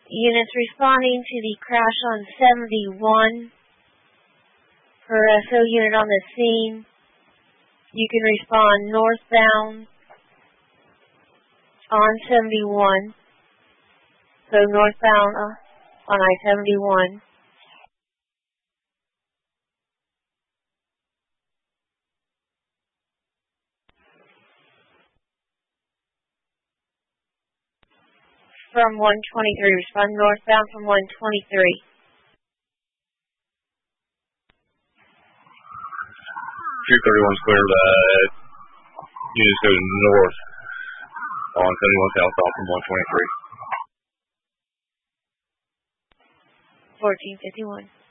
Units responding to the crash on 71 per SO unit on the scene. You can respond northbound on 71. So northbound on I-71. From 123, respond northbound from 123. 231's clear that units go north on 71 southbound from 123. 1451.